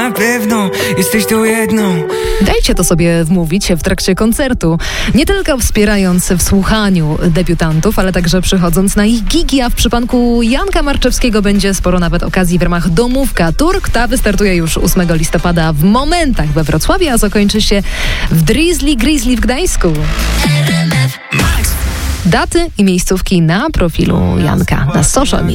na pewno jesteś tą jedną. Dajcie to sobie wmówić w trakcie koncertu. Nie tylko wspierając w słuchaniu debiutantów, ale także przychodząc na ich gigi, a w przypadku Janka Marczewskiego będzie sporo nawet okazji w ramach Domówka Tour. Ta wystartuje już 8 listopada w Momentach we Wrocławiu, a zakończy się w Grizzly w Gdańsku. Daty i miejscówki na profilu Janka na social media.